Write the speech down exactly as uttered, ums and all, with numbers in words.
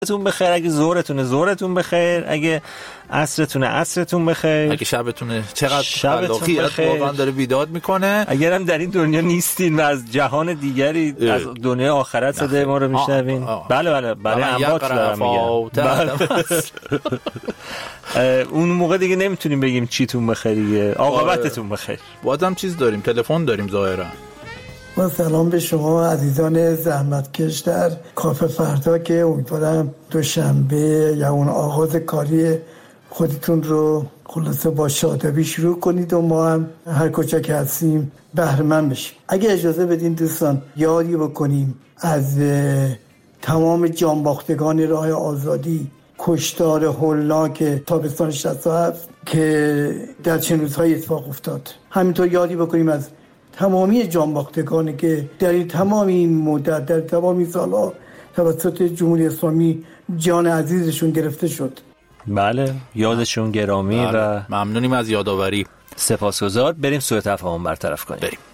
تون بخیر، اگه ظهرتونه ظهرتون بخیر، اگه عصرتونه عصرتون بخیر، اگه شبتونه چقدر خلاقیت واقعا داره بیداد میکنه. اگر هم در این دنیا نیستین و از جهان دیگری اه. از دنیا آخرت صدای ما رو میشنوین، بله بله برای اموات دارم میگم. اون موقع دیگه نمیتونیم بگیم چیتون بخیریه، عاقبتتون بخیر. بازم چیز داریم، تلفن داریم ظاهرا. با سلام به شما عزیزان زحمتکش در کافه فردا که امیدوارم دوشنبه یا اون آغاز کاری خودتون رو خلاصه با شادابی شروع کنید و ما هم هر کجا که هستیم بهره مند بشیم. اگه اجازه بدین دوستان یادی بکنیم از تمام جانباختگان راه آزادی، کشتار هولناک تابستان شصت و هفت که در چند روزهای اتفاق افتاد. همینطور یادی بکنیم از تمامی جانباختگانی که در این تمام این مدت در تمام این سالها توسط جمهوری اسلامی جان عزیزشون گرفته شد. بله یادشون گرامی. بله. و ممنونیم از یادآوری. سپاسگزار. بریم سوء تفاهم برطرف کنیم. بریم.